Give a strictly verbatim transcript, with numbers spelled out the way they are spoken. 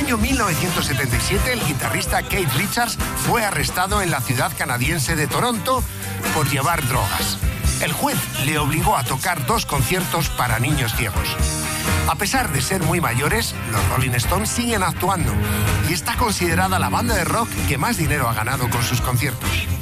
año mil novecientos setenta y siete, el guitarrista Keith Richards fue arrestado en la ciudad canadiense de Toronto por llevar drogas. El juez le obligó a tocar dos conciertos para niños ciegos. A pesar de ser muy mayores, los Rolling Stones siguen actuando y está considerada la banda de rock que más dinero ha ganado con sus conciertos.